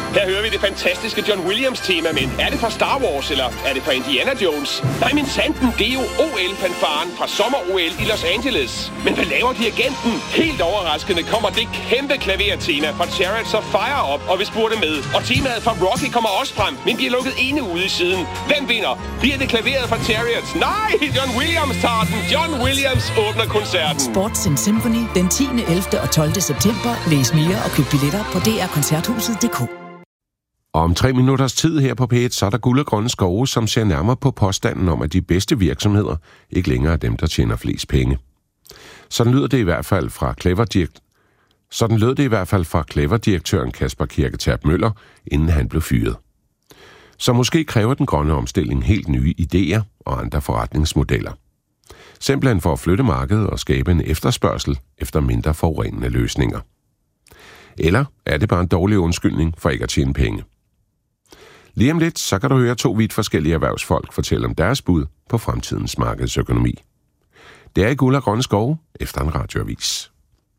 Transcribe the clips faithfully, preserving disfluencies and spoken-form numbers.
Her hører vi det fantastiske John Williams-tema, men er det fra Star Wars, eller er det fra Indiana Jones? Nej, men sanden, det er jo O L-fanfaren fra sommer-O L i Los Angeles. Men hvad laver dirigenten? Helt overraskende kommer det kæmpe klavertema fra Chariots of Fire op, og vi spurgte med. Og temaet fra Rocky kommer også frem, men bliver lukket ene ude i siden. Hvem vinder? Bliver det klaveret fra Chariots? Nej, John Williams tager den. John Williams åbner koncerten. Sports in Symphony den tiende, ellevte og tolvte september. Læs mere og køb billetter på d r koncerthuset punktum d k. Og om tre minutters tid her på P et, så er der Guld og Grønne Skove, som ser nærmere på påstanden om, at de bedste virksomheder ikke længere er dem, der tjener flest penge. Sådan lyder det i hvert fald fra Clever-direkt... Sådan lød det i hvert fald fra Clever-direktøren Kasper Kirketerp Møller, inden han blev fyret. Så måske kræver den grønne omstilling helt nye idéer og andre forretningsmodeller. Simpelthen for at flytte markedet og skabe en efterspørgsel efter mindre forurenende løsninger. Eller er det bare en dårlig undskyldning for ikke at tjene penge? Lige om lidt, så kan du høre to vidt forskellige erhvervsfolk fortælle om deres bud på fremtidens markedsøkonomi. Det er i Guld og Grønne Skove efter en radioavis.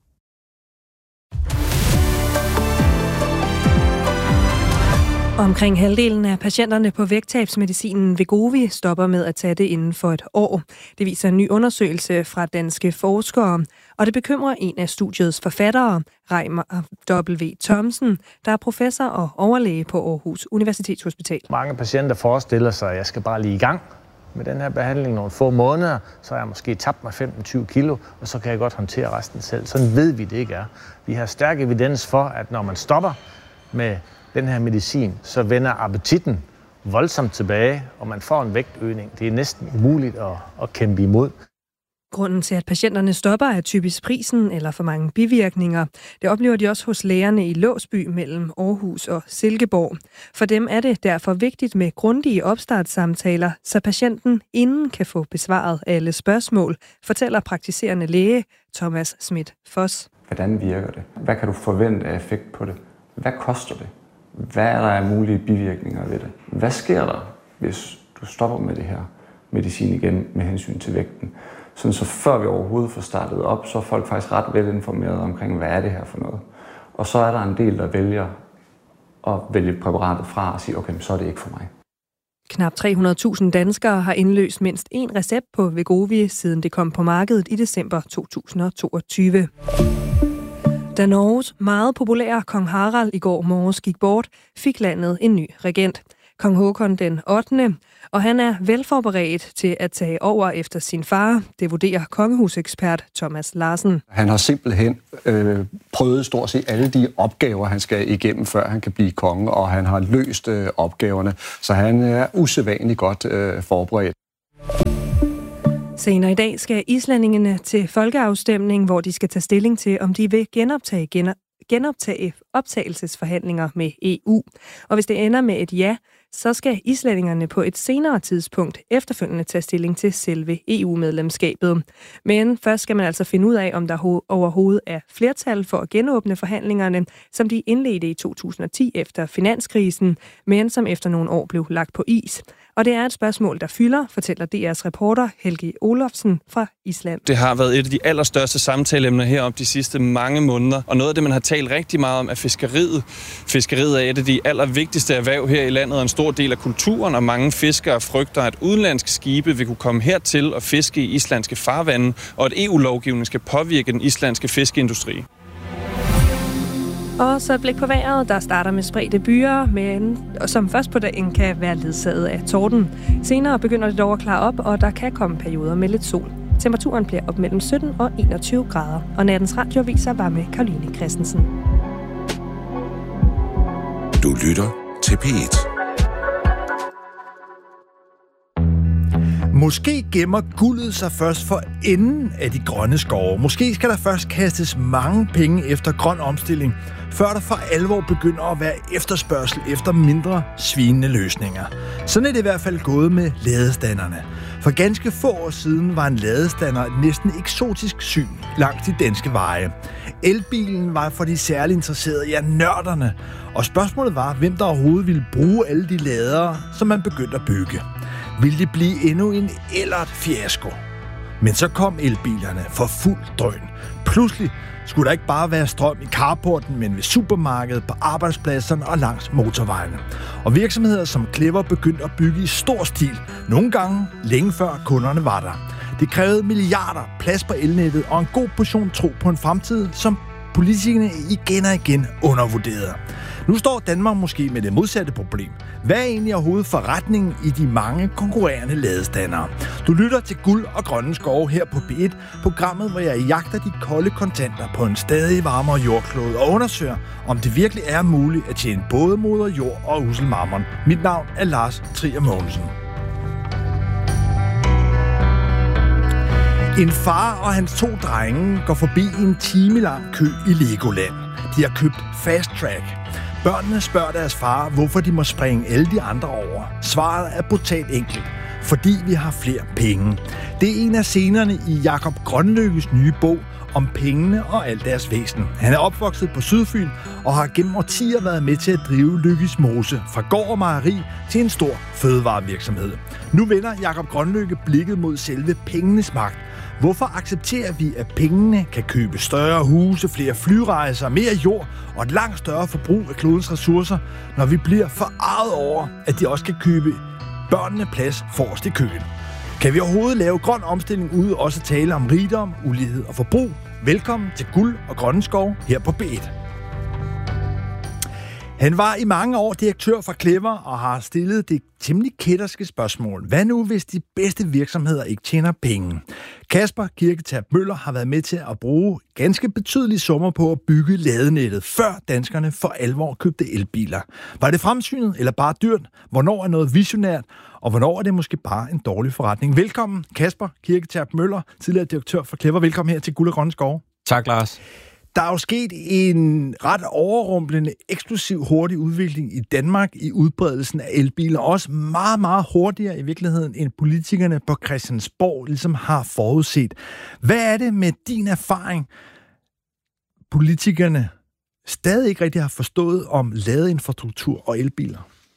Omkring halvdelen af patienterne på vægttabsmedicinen Wegovy stopper med at tage det inden for et år. Det viser en ny undersøgelse fra danske forskere, og det bekymrer en af studiets forfattere, Reimer W. Thomsen, der er professor og overlæge på Aarhus Universitetshospital. Mange patienter forestiller sig, at jeg skal bare lige i gang med den her behandling nogle få måneder, så har jeg måske tabt mig femten til tyve kilo, og så kan jeg godt håndtere resten selv. Sådan ved vi det ikke er. Vi har stærk evidens for, at når man stopper med den her medicin, så vender appetitten voldsomt tilbage, og man får en vægtøgning. Det er næsten umuligt at, at kæmpe imod. Grunden til, at patienterne stopper, er typisk prisen eller for mange bivirkninger. Det oplever de også hos lægerne i Låsby mellem Aarhus og Silkeborg. For dem er det derfor vigtigt med grundige opstartssamtaler, så patienten inden kan få besvaret alle spørgsmål, fortæller praktiserende læge Thomas Schmidt Foss. Hvordan virker det? Hvad kan du forvente af effekt på det? Hvad koster det? Hvad er der af mulige bivirkninger ved det? Hvad sker der, hvis du stopper med det her medicin igen med hensyn til vægten? Sådan så før vi overhovedet får startet op, så er folk faktisk ret velinformeret omkring, hvad er det her for noget. Og så er der en del, der vælger at vælge præparatet fra og sige, okay, så er det ikke for mig. Knap tre hundrede tusind danskere har indløst mindst én recept på Wegovy, siden det kom på markedet i december to tusind og toogtyve. Da Norges meget populære kong Harald i går morges gik bort, fik landet en ny regent. Kong Håkon den ottende, og han er velforberedt til at tage over efter sin far. Det vurderer kongehusekspert Thomas Larsen. Han har simpelthen øh, prøvet stort set alle de opgaver, han skal igennem, før han kan blive konge, og han har løst øh, opgaverne, så han er usædvanligt godt øh, forberedt. Senere i dag skal islændingene til folkeafstemning, hvor de skal tage stilling til, om de vil genoptage, genoptage optagelsesforhandlinger med E U. Og hvis det ender med et ja, så skal islændingerne på et senere tidspunkt efterfølgende tage stilling til selve E U-medlemskabet. Men først skal man altså finde ud af, om der overhovedet er flertal for at genåbne forhandlingerne, som de indledte i to tusind og ti efter finanskrisen, men som efter nogle år blev lagt på is. Og det er et spørgsmål, der fylder, fortæller D R's reporter Helge Olofsen fra Island. Det har været et af de allerstørste samtaleemner heroppe de sidste mange måneder, og noget af det, man har talt rigtig meget om, er fiskeriet. Fiskeriet er et af de allervigtigste erhverv her i landet, og en stor del af kulturen, og mange fiskere frygter, at udenlandske skibe vil kunne komme hertil og fiske i islandske farvande, og at E U-lovgivningen skal påvirke den islandske fiskeindustri. Og så et blik på vejret, der starter med spredte byer, men som først på dagen kan være ledsaget af torden. Senere begynder det dog at klare op, og der kan komme perioder med lidt sol. Temperaturen bliver op mellem sytten og enogtyve grader, og nattens radioaviser var med Karoline Christensen. Du lytter til P et. Måske gemmer guldet sig først for enden af de grønne skove. Måske skal der først kastes mange penge efter grøn omstilling, før der for alvor begynder at være efterspørgsel efter mindre svinende løsninger. Sådan er det i hvert fald gået med ladestanderne. For ganske få år siden var en ladestander et næsten eksotisk syn langs de danske veje. Elbilen var for de særligt interesserede, ja nørderne. Og spørgsmålet var, hvem der overhovedet ville bruge alle de ladere, som man begyndte at bygge. Ville det blive endnu en ellert fiasko? Men så kom elbilerne for fuld drøn. Pludselig skulle der ikke bare være strøm i carporten, men ved supermarkedet, på arbejdspladserne og langs motorvejene. Og virksomheder som Clever begyndte at bygge i stor stil, nogle gange længe før kunderne var der. Det krævede milliarder, plads på elnettet og en god portion tro på en fremtid, som politikerne igen og igen undervurderede. Nu står Danmark måske med det modsatte problem. Hvad er egentlig overhovedet forretningen i de mange konkurrerende ladestandere? Du lytter til Guld og Grønne Skove her på P et, programmet, hvor jeg jagter de kolde kontanter på en stadig varmere jordklode og undersøger, om det virkelig er muligt at tjene både moder jord og uselmammon. Mit navn er Lars Trier Mogensen. En far og hans to drenge går forbi en timelang kø i Legoland. De har købt Fast Track. Børnene spørger deres far, hvorfor de må springe alle de andre over. Svaret er brutalt enkelt. Fordi vi har flere penge. Det er en af scenerne i Jakob Grønlykkes nye bog om pengene og alt deres væsen. Han er opvokset på Sydfyn og har gennem årtier været med til at drive Lykkes Mose fra gård og mejeri til en stor fødevarevirksomhed. Nu vender Jakob Grønlykke blikket mod selve pengenes magt. Hvorfor accepterer vi, at pengene kan købe større huse, flere flyrejser, mere jord og et langt større forbrug af klodens ressourcer, når vi bliver forarget over, at de også kan købe børnene plads forrest i køen? Kan vi overhovedet lave grøn omstilling ude og også tale om rigdom, ulighed og forbrug? Velkommen til Guld og Grønne Skove her på P et. Han var i mange år direktør for Clever og har stillet det temmelig kætterske spørgsmål. Hvad nu, hvis de bedste virksomheder ikke tjener penge? Kasper Kirketab Møller har været med til at bruge ganske betydelige summer på at bygge ladenettet, før danskerne for alvor købte elbiler. Var det fremsynet eller bare dyrt? Hvornår er noget visionært? Og hvornår er det måske bare en dårlig forretning? Velkommen, Kasper Kirketab Møller, tidligere direktør for Clever. Velkommen her til Guld og Grønne Skove. Tak, Lars. Der er jo sket en ret overrumplende, eksklusiv hurtig udvikling i Danmark i udbredelsen af elbiler. Også meget, meget hurtigere i virkeligheden, end politikerne på Christiansborg ligesom har forudset. Hvad er det med din erfaring, politikerne stadig ikke rigtig har forstået om ladeinfrastruktur og elbiler?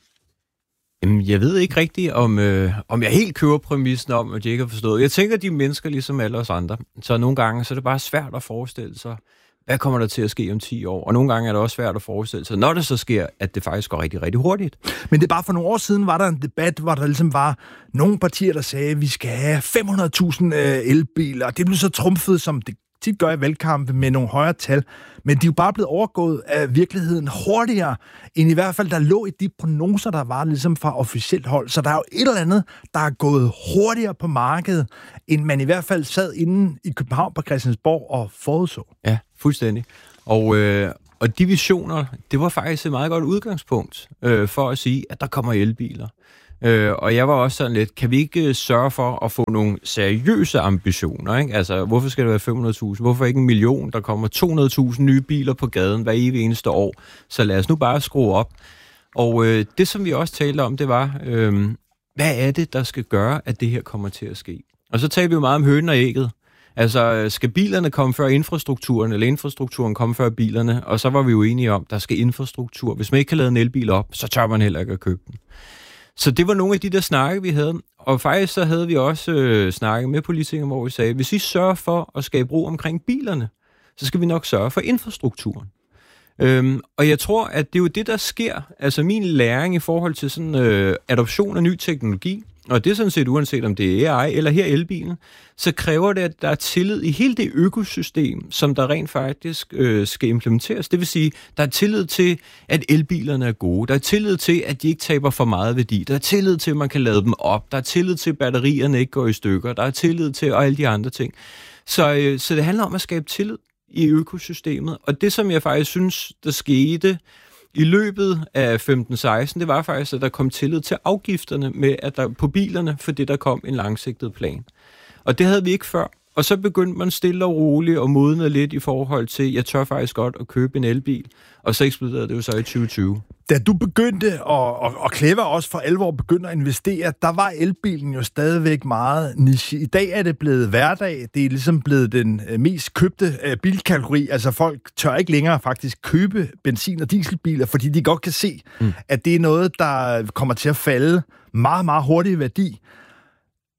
Jamen, jeg ved ikke rigtigt, om, øh, om jeg helt køber præmissen om, at de ikke har forstået. Jeg tænker, de er mennesker ligesom alle os andre. Så nogle gange så er det bare svært at forestille sig, hvad kommer der til at ske om ti år? Og nogle gange er det også svært at forestille sig, når det så sker, at det faktisk går rigtig, rigtig hurtigt. Men det er bare for nogle år siden, var der en debat, hvor der ligesom var nogle partier, der sagde, at vi skal have fem hundrede tusind elbiler. Det blev så trumfet, som det tit gør i valgkampe, med nogle højere tal. Men de er jo bare blevet overgået af virkeligheden hurtigere, end i hvert fald der lå i de prognoser, der var ligesom fra officielt hold. Så der er jo et eller andet, der er gået hurtigere på markedet, end man i hvert fald sad inde i København på Christiansborg og forudså. Ja, fuldstændig. Og, øh, og de visioner, det var faktisk et meget godt udgangspunkt øh, for at sige, at der kommer elbiler. Øh, og jeg var også sådan lidt, kan vi ikke sørge for at få nogle seriøse ambitioner, ikke? Altså, hvorfor skal det være fem hundrede tusind? Hvorfor ikke en million? Der kommer to hundrede tusind nye biler på gaden hver evig eneste år. Så lad os nu bare skrue op. Og øh, det, som vi også talte om, det var, øh, hvad er det, der skal gøre, at det her kommer til at ske? Og så talte vi jo meget om hønen og ægget. Altså, skal bilerne komme før infrastrukturen, eller infrastrukturen komme før bilerne? Og så var vi jo enige om, der skal infrastruktur. Hvis man ikke kan lade en elbil op, så tør man heller ikke at købe den. Så det var nogle af de der snakke, vi havde. Og faktisk så havde vi også øh, snakket med politikere, hvor vi sagde, hvis I sørger for at skabe ro omkring bilerne, så skal vi nok sørge for infrastrukturen. Øhm, og jeg tror, at det er jo det, der sker. Altså min læring i forhold til sådan øh, adoption af ny teknologi, og det er sådan set uanset om det er A I eller her elbilen, så kræver det, at der er tillid i hele det økosystem, som der rent faktisk øh, skal implementeres. Det vil sige, der er tillid til, at elbilerne er gode. Der er tillid til, at de ikke taber for meget værdi. Der er tillid til, at man kan lade dem op. Der er tillid til, at batterierne ikke går i stykker. Der er tillid til, og alle de andre ting. Så, øh, så det handler om at skabe tillid i økosystemet. Og det, som jeg faktisk synes, der skete i løbet af femten seksten, det var faktisk, at der kom tillid til afgifterne med, at der på bilerne, fordi der kom en langsigtet plan. Og det havde vi ikke før. Og så begyndte man stille og roligt og modne lidt i forhold til, jeg tør faktisk godt at købe en elbil. Og så eksploderede det jo så i tyve tyve. Da du begyndte, og, og, og Clever også for alvor begyndte at investere, der var elbilen jo stadigvæk meget niche. I dag er det blevet hverdag. Det er ligesom blevet den mest købte uh, bilkategori. Altså folk tør ikke længere faktisk købe benzin- og dieselbiler, fordi de godt kan se, mm. at det er noget, der kommer til at falde meget, meget hurtigt i værdi.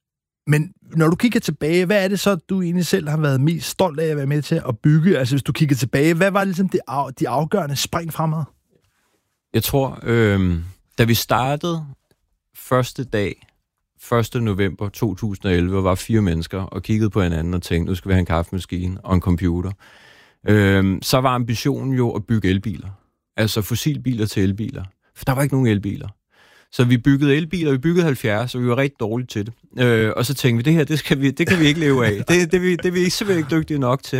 Men når du kigger tilbage, hvad er det så, du egentlig selv har været mest stolt af at være med til at bygge? Altså hvis du kigger tilbage, hvad var ligesom de, af, de afgørende spring fremad? Jeg tror, øh, da vi startede første dag, første november to tusind og elleve, var fire mennesker og kiggede på hinanden og tænkte, nu skal vi have en kaffemaskine og en computer. Øh, så var ambitionen jo at bygge elbiler. Altså fossilbiler til elbiler. For der var ikke nogen elbiler. Så vi byggede elbiler, vi byggede halvfjerds, og vi var rigtig dårlige til det. Øh, og så tænkte vi, det her, det, skal vi, det kan vi ikke leve af. Det, det, vi, det er vi simpelthen ikke dygtige nok til.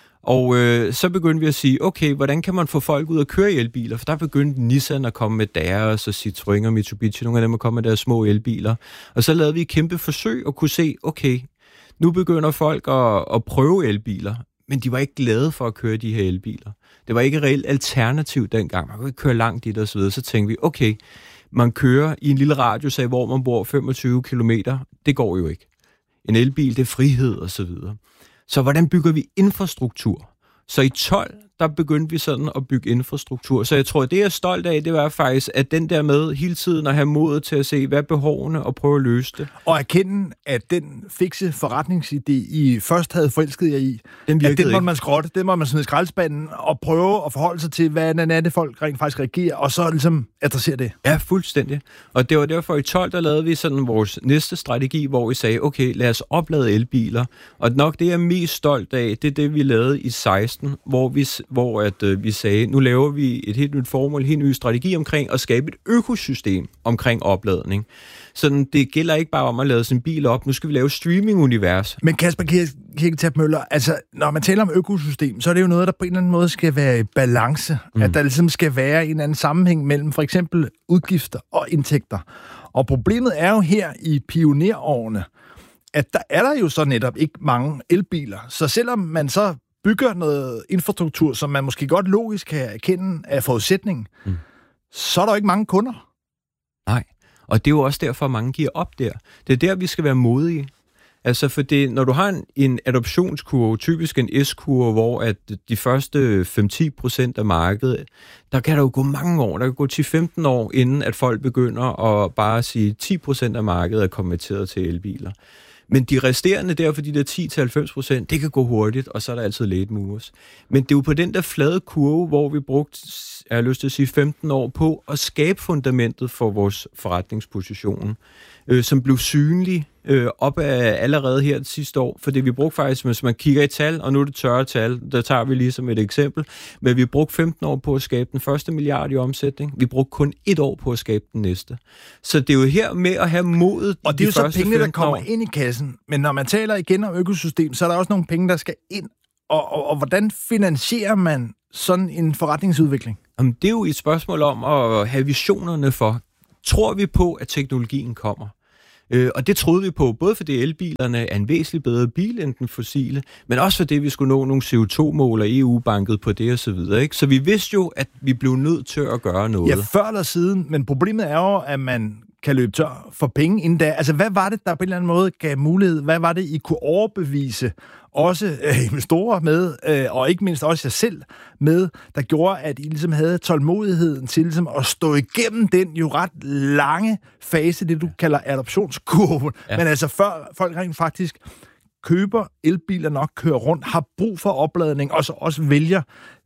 Og øh, så begyndte vi at sige, okay, hvordan kan man få folk ud at køre i elbiler? For der begyndte Nissan at komme med deres, og Citroën og Mitsubishi, nogle af dem at komme med deres små elbiler. Og så lavede vi et kæmpe forsøg og kunne se, okay, nu begynder folk at, at prøve elbiler, men de var ikke glade for at køre de her elbiler. Det var ikke et reelt alternativ dengang. Man kunne ikke køre langt i det og så videre. Så tænkte vi, okay, man kører i en lille radius af, hvor man bor femogtyve kilometer. Det går jo ikke. En elbil, det er frihed og så videre. Så hvordan bygger vi infrastruktur? Så i tolv, der begyndte vi sådan at bygge infrastruktur. Så jeg tror, det jeg er stolt af, det var faktisk, at den der med hele tiden at have modet til at se, hvad er behovene, og prøve at løse det. Og erkende, at den fikse forretningsidé, I først havde forelsket jer i, den at den måtte man skrotte, den måtte man smide i skraldespanden, og prøve at forholde sig til, hvad er det, folk rent faktisk reagerer, og så ligesom adressere det. Ja, fuldstændig. Og det var derfor i tolv, der lavede vi sådan vores næste strategi, hvor vi sagde, okay, lad os oplade elbiler. Og nok det, jeg er mest stolt af, det er det, vi lavede i seksten, hvor vi hvor at, øh, vi sagde, nu laver vi et helt nyt formål, en helt ny strategi omkring at skabe et økosystem omkring opladning. Så det gælder ikke bare om at lade sin bil op, nu skal vi lave streaming-univers. Men Kasper Kirketab Møller, altså når man taler om økosystem, så er det jo noget, der på en eller anden måde skal være i balance. Mm. At der ligesom skal være en anden sammenhæng mellem for eksempel udgifter og indtægter. Og problemet er jo her i pionerårene, at der er der jo så netop ikke mange elbiler. Så selvom man så bygger noget infrastruktur, som man måske godt logisk kan erkende af forudsætningen, mm. så er der jo ikke mange kunder. Nej, og det er jo også derfor, at mange giver op der. Det er der, vi skal være modige. Altså, for det, når du har en, en adoptionskurve, typisk en S-kurve, hvor at de første fem til ti procent af markedet, der kan der jo gå mange år, der kan gå til femten år, inden at folk begynder at bare sige, ti procent af markedet er konverteret til elbiler. Men de resterende der, for de der ti til halvfems procent, det kan gå hurtigt, og så er der altid late movers. Men det er jo på den der flade kurve, hvor vi brugt, jeg har lyst til at sige, femten år på at skabe fundamentet for vores forretningsposition, øh, som blev synlig øh, op af allerede her sidste år. For det vi brugte faktisk, hvis man kigger i tal, og nu er det tørre tal, der tager vi lige som et eksempel, men vi brugte femten år på at skabe den første milliard i omsætning. Vi brugte kun et år på at skabe den næste. Så det er jo her med at have modet. Og det er jo så pengene, der kommer år. ind i kassen. Men når man taler igen om økosystem, så er der også nogle penge, der skal ind. Og, og, og hvordan finansierer man sådan en forretningsudvikling? Jamen, det er jo et spørgsmål om at have visionerne for. Tror vi på, at teknologien kommer? Øh, og det troede vi på, både fordi elbilerne er en væsentligt bedre bil end den fossile, men også fordi vi skulle nå nogle C O to mål, og E U bankede på det og så videre. Ikke? Så vi vidste jo, at vi blev nødt til at gøre noget. Ja, før eller siden, men problemet er jo, at man kan løbe tør for penge inden da. Altså, hvad var det, der på en eller anden måde gav mulighed? Hvad var det, I kunne overbevise også øh, investorer med, øh, og ikke mindst også jer selv med, der gjorde, at I ligesom havde tålmodigheden til ligesom at stå igennem den jo ret lange fase, det du kalder adoptionskurven. Ja. Men altså, før folk rent faktisk køber elbiler nok, kører rundt, har brug for opladning, og så også vælger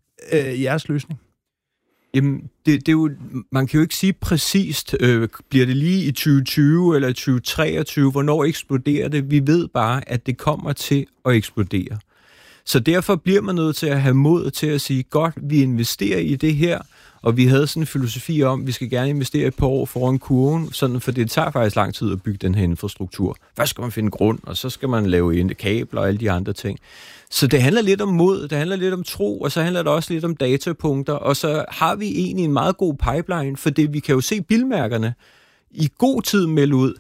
øh, jeres løsning. Jamen, det, det er jo, man kan jo ikke sige præcist, øh, bliver det lige i tyve tyve eller tyve treogtyve, hvornår eksploderer det? Vi ved bare, at det kommer til at eksplodere. Så derfor bliver man nødt til at have mod til at sige, godt, vi investerer i det her, og vi havde sådan en filosofi om, at vi skal gerne investere et par år foran kurven, sådan, for det tager faktisk lang tid at bygge den her infrastruktur. Først skal man finde grund, og så skal man lave kabler og alle de andre ting. Så det handler lidt om mod, det handler lidt om tro, og så handler det også lidt om datapunkter, og så har vi egentlig en meget god pipeline, for det vi kan jo se bilmærkerne i god tid melde ud.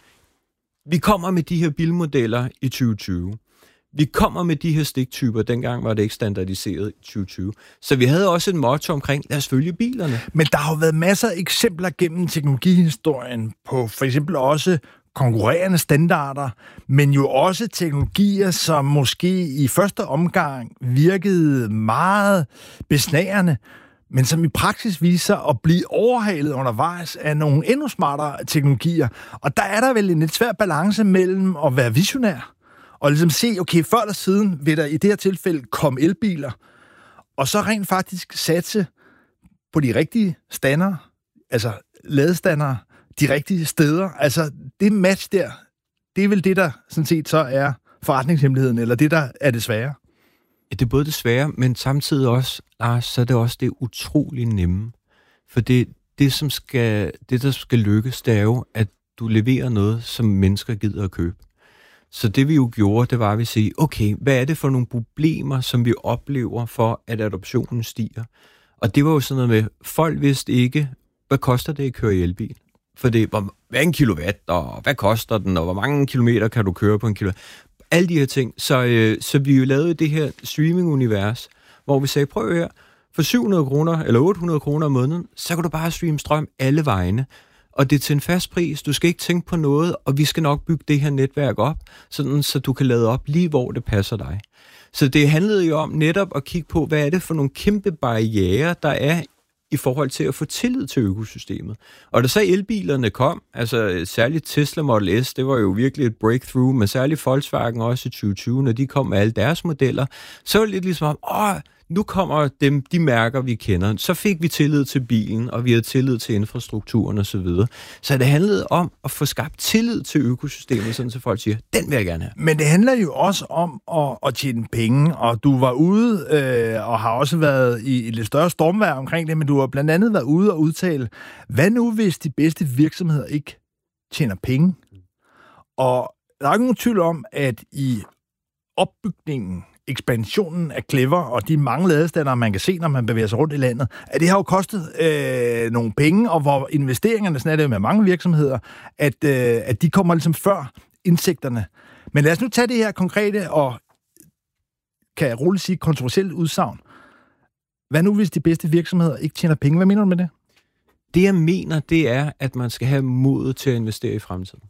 Vi kommer med de her bilmodeller i tyve tyve. Vi kommer med de her stiktyper, dengang var det ikke standardiseret i tyve tyve. Så vi havde også et motto omkring, lad os følge bilerne. Men der har jo været masser af eksempler gennem teknologihistorien på for eksempel også konkurrerende standarder, men jo også teknologier, som måske i første omgang virkede meget besnærende, men som i praksis viser at blive overhalet undervejs af nogle endnu smartere teknologier. Og der er der vel en lidt svær balance mellem at være visionær og ligesom se, okay, før eller siden vil der i det her tilfælde komme elbiler, og så rent faktisk satse på de rigtige standere, altså ladestandere, de rigtige steder. Altså det match der, det er vel det, der sådan set så er forretningshemmeligheden, eller det, der er det svære. Ja, det er både det svære, men samtidig også, Lars, så er det også det utrolig nemme. For det, det, som skal, det, der skal lykkes, det er jo, at du leverer noget, som mennesker gider at købe. Så det vi jo gjorde, det var at vi sige, okay, hvad er det for nogle problemer, som vi oplever for, at adoptionen stiger? Og det var jo sådan noget med, folk vidste ikke, hvad koster det at køre i elbil? For det, hvad er en kilowatt, og hvad koster den, og hvor mange kilometer kan du køre på en kilowatt? Alle de her ting. Så, øh, så vi jo lavede det her streaming-univers, hvor vi sagde, prøv her, for syv hundrede kroner eller otte hundrede kroner om måneden, så kan du bare streame strøm alle vegne. Og det er til en fast pris. Du skal ikke tænke på noget, og vi skal nok bygge det her netværk op, sådan, så du kan lade op lige, hvor det passer dig. Så det handlede jo om netop at kigge på, hvad er det for nogle kæmpe barrierer, der er i forhold til at få tillid til økosystemet. Og da så elbilerne kom, altså særligt Tesla Model S, det var jo virkelig et breakthrough, men særligt Volkswagen også i tyve tyve, når de kom med alle deres modeller, så var det lidt ligesom om, åh, nu kommer dem, de mærker, vi kender. Så fik vi tillid til bilen, og vi havde tillid til infrastrukturen og så videre. Så det handlede om at få skabt tillid til økosystemet, sådan så folk siger, den vil jeg gerne have. Men det handler jo også om at, at tjene penge, og du var ude øh, og har også været i et lidt større stormvejr omkring det, men du har blandt andet været ude og udtale, hvad nu hvis de bedste virksomheder ikke tjener penge? Og der er ikke nogen tvivl om, at i opbygningen, ekspansionen af Clever og de mange ladestandere, man kan se, når man bevæger sig rundt i landet, at det har jo kostet øh, nogle penge, og hvor investeringerne, sådan er det med mange virksomheder, at, øh, at de kommer ligesom før indsigterne. Men lad os nu tage det her konkrete og, kan jeg roligt sige, kontroversielt udsagn. Hvad nu, hvis de bedste virksomheder ikke tjener penge? Hvad mener du med det? Det, jeg mener, det er, at man skal have modet til at investere i fremtiden.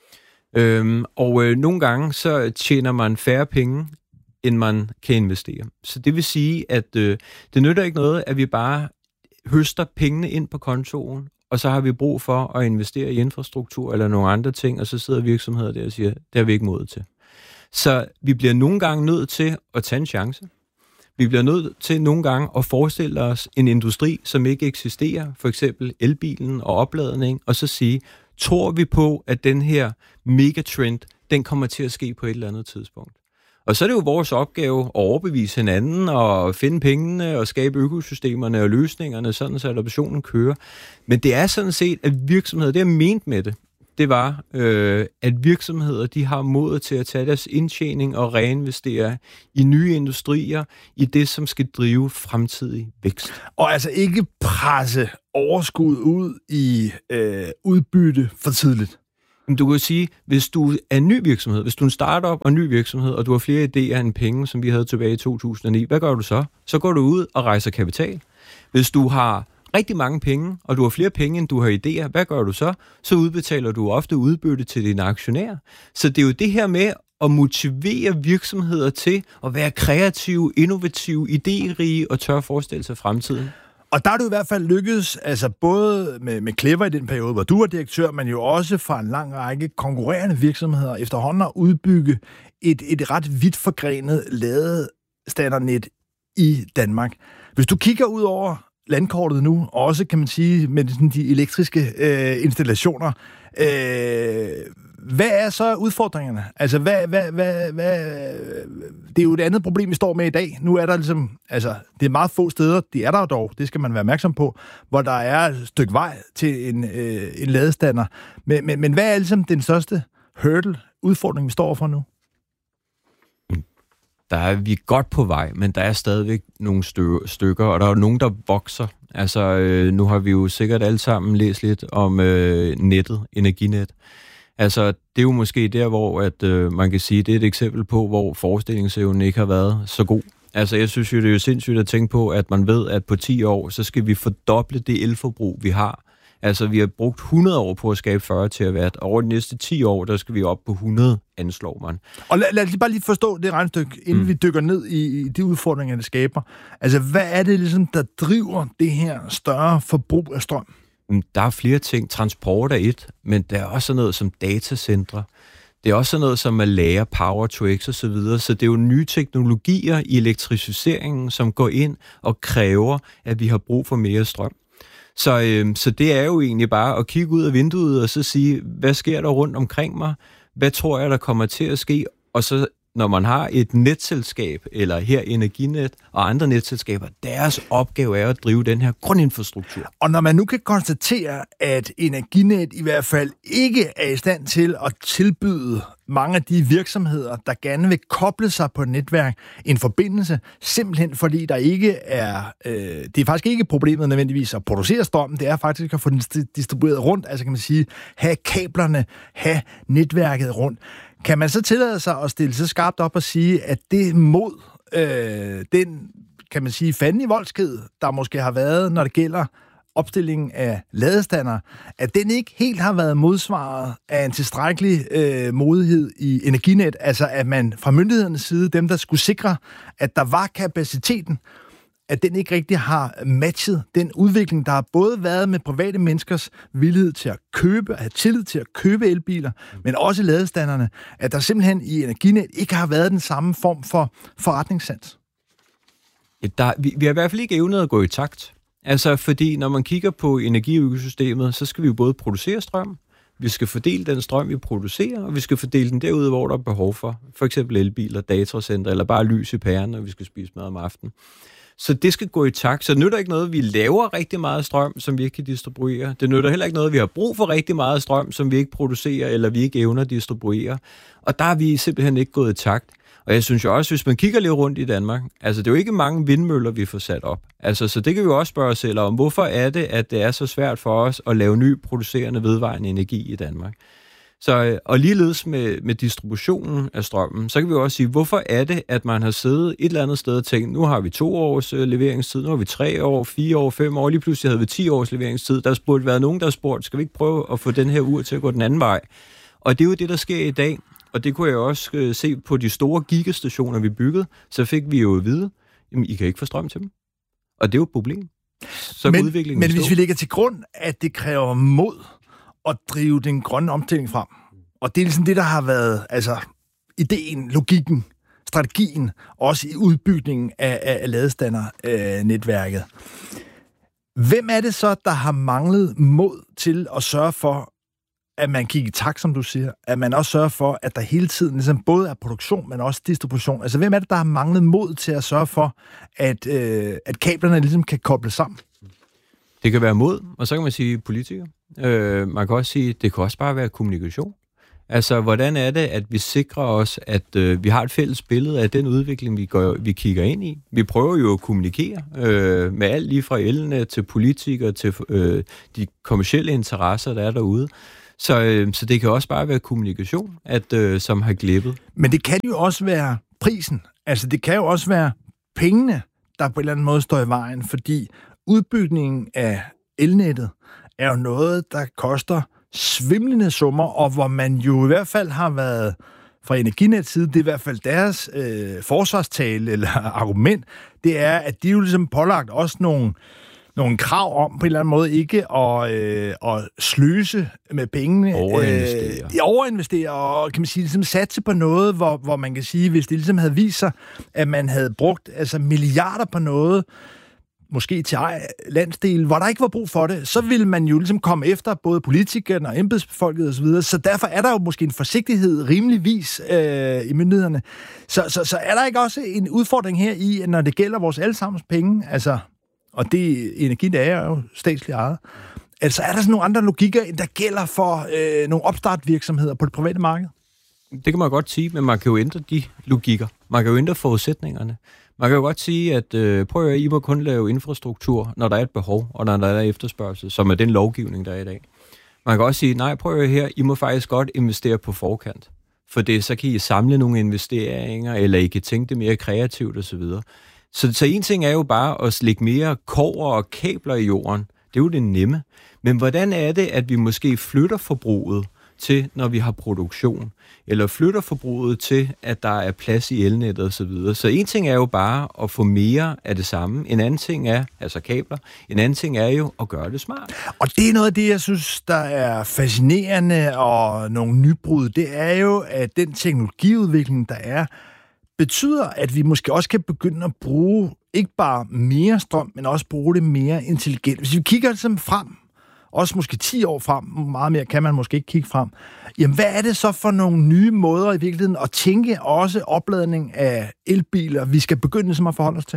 Øhm, og øh, nogle gange, så tjener man færre penge, end man kan investere. Så det vil sige, at øh, det nytter ikke noget, at vi bare høster pengene ind på kontoen, og så har vi brug for at investere i infrastruktur eller nogle andre ting, og så sidder virksomheder der og siger, det har vi ikke mod til. Så vi bliver nogle gange nødt til at tage en chance. Vi bliver nødt til nogle gange at forestille os en industri, som ikke eksisterer, for eksempel elbilen og opladning, og så sige, tror vi på, at den her megatrend, den kommer til at ske på et eller andet tidspunkt. Og så er det jo vores opgave at overbevise hinanden og finde pengene og skabe økosystemerne og løsningerne, sådan så adoptionen kører. Men det er sådan set, at virksomheder, det er ment med det, det var, øh, at virksomheder, de har modet til at tage deres indtjening og reinvestere i nye industrier, i det, som skal drive fremtidig vækst. Og altså ikke presse overskud ud i øh, udbytte for tidligt. Du kan sige, hvis du er en ny virksomhed, hvis du er en startup og en ny virksomhed, og du har flere idéer end penge, som vi havde tilbage i to tusind og ni, hvad gør du så? Så går du ud og rejser kapital. Hvis du har rigtig mange penge, og du har flere penge, end du har idéer, hvad gør du så? Så udbetaler du ofte udbytte til dine aktionærer. Så det er jo det her med at motivere virksomheder til at være kreative, innovative, idérige og tør forestille sig fremtiden. Og der er du i hvert fald lykkedes, altså både med, med Clever i den periode, hvor du var direktør, men jo også fra en lang række konkurrerende virksomheder efterhånden at udbygge et, et ret vidt forgrenet ladestandernet i Danmark. Hvis du kigger ud over landkortet nu, også kan man sige med sådan de elektriske øh, installationer, øh, hvad er så udfordringerne? Altså, hvad, hvad, hvad, hvad, det er jo et andet problem, vi står med i dag. Nu er der ligesom, altså, det er meget få steder, de er der dog, det skal man være opmærksom på, hvor der er et stykke vej til en, øh, en ladestander. Men, men, men hvad er ligesom den største hurdle, udfordring, vi står overfor nu? Der er vi godt på vej, men der er stadigvæk nogle stø- stykker, og der er nogen, der vokser. Altså, øh, nu har vi jo sikkert alle sammen læst lidt om øh, nettet, energinet. Altså, det er jo måske der, hvor at, øh, man kan sige, det er et eksempel på, hvor forestillingsevnen ikke har været så god. Altså, jeg synes jo, det er jo sindssygt at tænke på, at man ved, at på ti år, så skal vi fordoble det elforbrug, vi har. Altså, vi har brugt hundrede år på at skabe fyrre terawatt, og over de næste ti år, der skal vi op på hundrede, anslår man. Og lad, lad os bare lige forstå det regnestykke, inden mm. vi dykker ned i, i de udfordringer, det skaber. Altså, hvad er det ligesom, der driver det her større forbrug af strøm? Der er flere ting. Transport er et, men der er også noget som datacentre. Det er også noget som at lære Power to X og så videre. Så det er jo nye teknologier i elektrificeringen, som går ind og kræver, at vi har brug for mere strøm. Så, øh, så det er jo egentlig bare at kigge ud af vinduet og så sige, hvad sker der rundt omkring mig? Hvad tror jeg, der kommer til at ske? Og så når man har et netselskab, eller her Energinet og andre netselskaber, deres opgave er at drive den her grundinfrastruktur. Og når man nu kan konstatere, at Energinet i hvert fald ikke er i stand til at tilbyde mange af de virksomheder, der gerne vil koble sig på et netværk, en forbindelse, simpelthen fordi der ikke er... Øh, det er faktisk ikke problemet nødvendigvis at producere strømmen, det er faktisk at få den distribueret rundt, altså kan man sige, have kablerne, have netværket rundt. Kan man så tillade sig at stille så skarpt op og sige, at det mod øh, den, kan man sige, fanden i voldsked, der måske har været, når det gælder opstillingen af ladestander, at den ikke helt har været modsvaret af en tilstrækkelig øh, modighed i Energinet, altså at man fra myndighedernes side, dem der skulle sikre, at der var kapaciteten, at den ikke rigtig har matchet den udvikling, der har både været med private menneskers villighed til at købe, at have tillid til at købe elbiler, men også ladestanderne, at der simpelthen i Energinet ikke har været den samme form for forretningssans. Ja, der, vi, vi har i hvert fald ikke evnet at gå i takt. Altså, fordi når man kigger på energiøkosystemet, så skal vi jo både producere strøm, vi skal fordele den strøm, vi producerer, og vi skal fordele den derude, hvor der er behov for. For eksempel elbiler, datacenter, eller bare lys i pæren, når vi skal spise mad om aftenen. Så det skal gå i takt. Så det nytter ikke noget, vi laver rigtig meget strøm, som vi ikke kan distribuere. Det nytter heller ikke noget, vi har brug for rigtig meget strøm, som vi ikke producerer, eller vi ikke evner at distribuere. Og der er vi simpelthen ikke gået i takt. Og jeg synes jo også, hvis man kigger lidt rundt i Danmark, altså det er jo ikke mange vindmøller, vi får sat op. Altså, så det kan vi jo også spørge os selv om. Hvorfor er det, at det er så svært for os at lave ny producerende vedvarende energi i Danmark? Så, og ligeledes med, med distributionen af strømmen, så kan vi jo også sige, hvorfor er det, at man har siddet et eller andet sted og tænkt, nu har vi to års øh, leveringstid, nu har vi tre år, fire år, fem år, lige pludselig havde vi ti års leveringstid. Der burde være nogen, der har spurgt, skal vi ikke prøve at få den her ur til at gå den anden vej? Og det er jo det, der sker i dag, og det kunne jeg også øh, se på de store gigastationer, vi byggede, så fik vi jo at vide, jamen, I kan ikke få strøm til dem. Og det er jo et problem. Så men udviklingen men hvis vi lægger til grund, at det kræver mod at drive den grønne omstilling frem. Og det er ligesom det, der har været altså, ideen, logikken, strategien, også i udbygningen af, af ladestandernetværket. Øh, Hvem er det så, der har manglet mod til at sørge for, at man kigger i takt, som du siger, at man også sørger for, at der hele tiden ligesom både er produktion, men også distribution? Altså, hvem er det, der har manglet mod til at sørge for, at, øh, at kablerne ligesom kan kobles sammen? Det kan være mod, og så kan man sige politikere. Øh, man kan også sige, det kan også bare være kommunikation. Altså, hvordan er det, at vi sikrer os, at øh, vi har et fælles billede af den udvikling, vi, går, vi kigger ind i? Vi prøver jo at kommunikere øh, med alt lige fra elnet til politikere til øh, de kommercielle interesser, der er derude. Så, øh, så det kan også bare være kommunikation, at, øh, som har glippet. Men det kan jo også være prisen. Altså, det kan jo også være pengene, der på en eller anden måde står i vejen, fordi udbygningen af elnettet er jo noget, der koster svimlende summer, og hvor man jo i hvert fald har været fra Energinets side, det er i hvert fald deres øh, forsvarstale eller argument, det er, at de jo ligesom pålagt også nogle, nogle krav om på en eller anden måde ikke at, øh, at sløse med pengene. Overinvestere. Øh, overinvestere, og kan man sige, ligesom satse på noget, hvor, hvor man kan sige, hvis det ligesom havde vist sig, at man havde brugt altså milliarder på noget, måske til landsdel, hvor der ikke var brug for det, så ville man jo ligesom komme efter både politikerne og embedsfolket osv., så, så derfor er der jo måske en forsigtighed rimeligvis øh, i myndighederne. Så, så, så er der ikke også en udfordring her i, når det gælder vores allesammens penge, altså, og det Energinet er jo statsligt ejet, altså er der sådan nogle andre logikker, end der gælder for øh, nogle opstartvirksomheder på det private marked? Det kan man godt sige, men man kan jo ændre de logikker. Man kan jo ændre forudsætningerne. Man kan jo godt sige, at øh, prøv at I må kun lave infrastruktur, når der er et behov, og når der er efterspørgsel, som er den lovgivning, der er i dag. Man kan også sige, nej, prøv at her, I må faktisk godt investere på forkant. For det, så kan I samle nogle investeringer, eller I kan tænke det mere kreativt osv. Så, så en ting er jo bare at lægge mere kobber og kabler i jorden. Det er jo det nemme. Men hvordan er det, at vi måske flytter forbruget til, når vi har produktion? Eller flytter forbruget til, at der er plads i elnettet osv. Så en ting er jo bare at få mere af det samme. En anden ting er, altså kabler, en anden ting er jo at gøre det smart. Og det er noget af det, jeg synes, der er fascinerende og nogle nybrud. Det er jo, at den teknologiudvikling, der er, betyder, at vi måske også kan begynde at bruge ikke bare mere strøm, men også bruge det mere intelligent. Hvis vi kigger ligesom frem, også måske ti år frem, meget mere kan man måske ikke kigge frem, jamen hvad er det så for nogle nye måder i virkeligheden at tænke også opladning af elbiler, vi skal begynde som at forholde os til?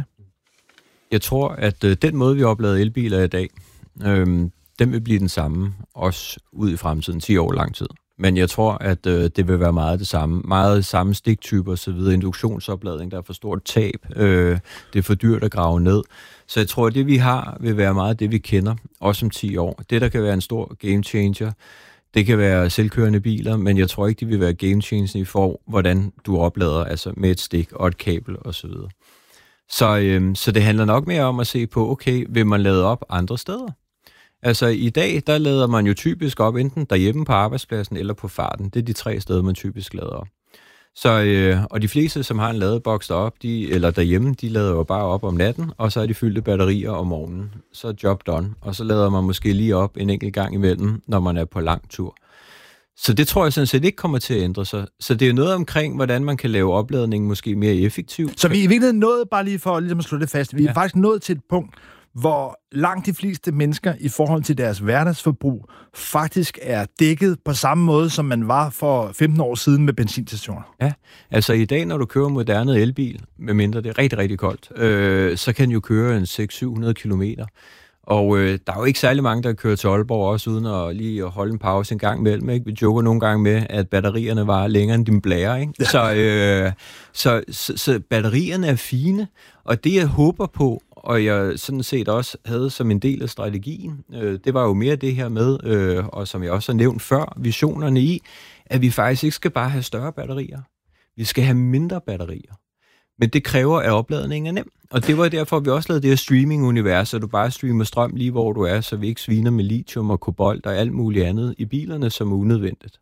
Jeg tror, at øh, den måde, vi oplader elbiler i dag, øh, den vil blive den samme, også ud i fremtiden, ti år lang tid. Men jeg tror, at øh, det vil være meget det samme. Meget samme stiktyper og så videre. Induktionsopladning, der er for stort tab. Øh, det er for dyrt at grave ned. Så jeg tror, at det vi har, vil være meget det, vi kender, også om ti år. Det, der kan være en stor game changer, det kan være selvkørende biler, men jeg tror ikke, det vil være game changer i for, hvordan du oplader, altså med et stik og et kabel og så videre. Så, øh, så det handler nok mere om at se på, okay, vil man lade op andre steder? Altså i dag, der lader man jo typisk op enten derhjemme på arbejdspladsen eller på farten. Det er de tre steder, man typisk lader op. Så, øh, og de fleste, som har en ladeboks deroppe, de, eller derhjemme, de lader jo bare op om natten, og så er de fyldte batterier om morgenen. Så er job done. Og så lader man måske lige op en enkelt gang imellem, når man er på lang tur. Så det tror jeg sådan set ikke kommer til at ændre sig. Så det er noget omkring, hvordan man kan lave opladningen måske mere effektivt. Så vi er i virkeligheden nået, bare lige for ligesom at slå det fast, vi er ja. faktisk nået til et punkt, hvor langt de fleste mennesker i forhold til deres hverdagsforbrug faktisk er dækket på samme måde, som man var for femten år siden med benzinstationer. Ja, altså i dag, når du kører moderne elbil, medmindre det er rigtig, rigtig koldt, øh, så kan du jo køre en seks til syv hundrede kilometer. Og øh, der er jo ikke særlig mange, der kører til Aalborg også, uden at lige at holde en pause en gang imellem. Ikke? Vi joker nogle gange med, at batterierne var længere end din blære. Ikke? Så, øh, så, så, så batterierne er fine, og det jeg håber på, og jeg sådan set også havde som en del af strategien, øh, det var jo mere det her med, øh, og som jeg også har nævnt før, visionerne i, at vi faktisk ikke skal bare have større batterier. Vi skal have mindre batterier. Men det kræver, at opladningen er nem. Og det var derfor, vi også lavede det her streaming-univers, så du bare streamer strøm lige, hvor du er, så vi ikke sviner med lithium og kobolt og alt muligt andet i bilerne, som er unødvendigt.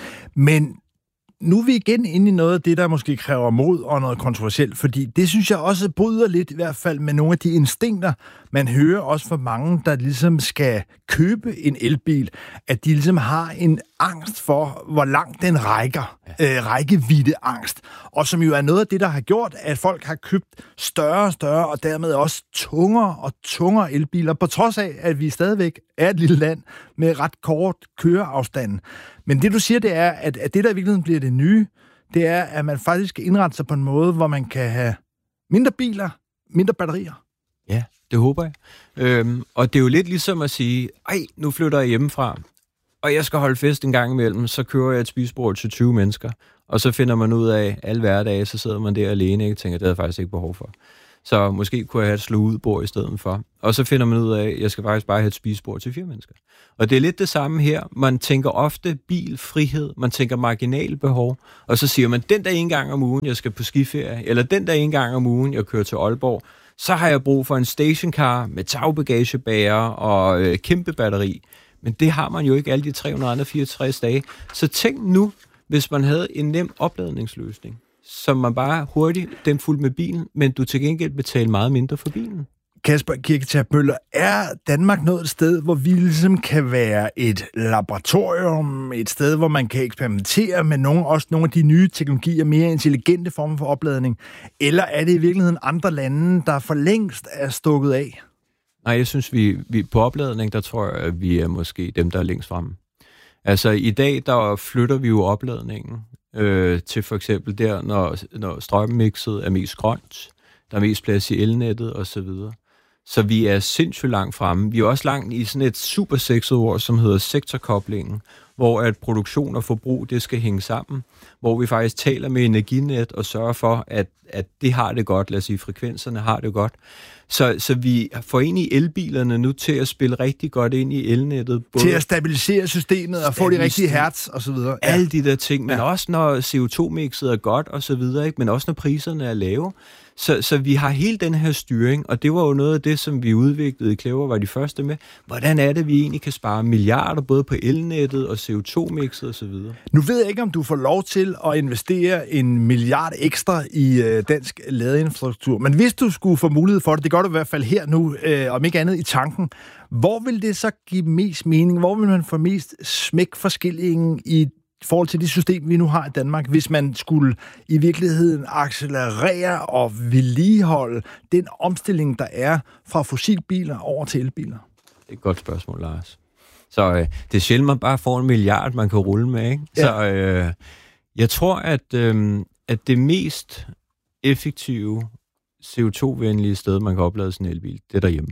Men nu er vi igen inde i noget af det, der måske kræver mod og noget kontroversielt, fordi det synes jeg også bryder lidt i hvert fald med nogle af de instinkter, man hører også fra mange, der ligesom skal købe en elbil, at de ligesom har en angst for, hvor langt den rækker. Ja. Øh, rækkevidde angst. Og som jo er noget af det, der har gjort, at folk har købt større og større, og dermed også tungere og tungere elbiler, på trods af, at vi stadigvæk er et lille land med ret kort køreafstand. Men det, du siger, det er, at, at det, der i virkeligheden bliver det nye, det er, at man faktisk skal indrette sig på en måde, hvor man kan have mindre biler, mindre batterier. Ja, det håber jeg. Øhm, og det er jo lidt ligesom at sige, ej, nu flytter jeg hjemmefra, og jeg skal holde fest en gang imellem, så kører jeg et spisebord til tyve mennesker, og så finder man ud af, alle hverdage, så sidder man der alene, ikke? Og tænker, det havde jeg faktisk ikke behov for. Så måske kunne jeg have et slå ud bord i stedet for. Og så finder man ud af, at jeg skal faktisk bare have et spisebord til fire mennesker. Og det er lidt det samme her. Man tænker ofte bilfrihed, man tænker marginalbehov, og så siger man, den der en gang om ugen, jeg skal på skiferie, eller den der en gang om ugen, jeg kører til Aalborg, så har jeg brug for en stationcar med tagbagagebærer og øh, kæmpe batteri. Men det har man jo ikke alle de tre hundrede og fireogtres dage. Så tænk nu, hvis man havde en nem opladningsløsning, som man bare hurtigt den fuldt med bilen, men du til gengæld betaler meget mindre for bilen. Kasper Kirketab Møller, er Danmark nået et sted, hvor vi ligesom kan være et laboratorium, et sted, hvor man kan eksperimentere med nogle, også nogle af de nye teknologier, mere intelligente former for opladning, eller er det i virkeligheden andre lande, der for længst er stukket af? Nej, jeg synes, vi, vi på opladning, der tror jeg, at vi er måske dem, der er længst fremme. Altså i dag, der flytter vi jo opladningen øh, til for eksempel der, når, når strømmixet er mest grønt, der er mest plads i elnettet osv. Så vi er sindssygt langt fremme. Vi er også langt i sådan et super sexet ord, som hedder sektorkoblingen, hvor at produktion og forbrug, det skal hænge sammen, hvor vi faktisk taler med Energinet og sørger for, at, at det har det godt, lad os sige, frekvenserne har det godt. Så, så vi får egentlig elbilerne nu til at spille rigtig godt ind i elnettet. Både til at stabilisere systemet og få de rigtige hertz og så videre. Ja. Alle de der ting, men ja. Også når C O to mixet er godt og så videre, ikke? Men også når priserne er lave. Så, så vi har hele den her styring, og det var jo noget af det, som vi udviklede i Clever, var de første med. Hvordan er det, vi egentlig kan spare milliarder, både på elnettet og C O to mixet osv.? Nu ved jeg ikke, om du får lov til at investere en milliard ekstra i øh, dansk ladeinfrastruktur, men hvis du skulle få mulighed for det, det gør du i hvert fald her nu, øh, om ikke andet i tanken, hvor vil det så give mest mening? Hvor vil man få mest smæk for skillingen i forhold til det system, vi nu har i Danmark, hvis man skulle i virkeligheden accelerere og vedligeholde den omstilling, der er fra fossilbiler over til elbiler? Det er et godt spørgsmål, Lars. Så øh, det er sjældent, man bare får en milliard, man kan rulle med, ikke? Ja. Så øh, jeg tror, at, øh, at det mest effektive C O to venlige sted, man kan oplade sådan en elbil, det er derhjemme.